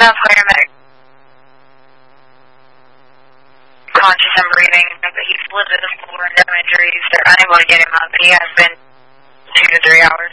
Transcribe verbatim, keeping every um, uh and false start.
South paramedic. Conscious and breathing, but he's lived at the floor and no injuries. They're unable to get him up. He has been two to three hours.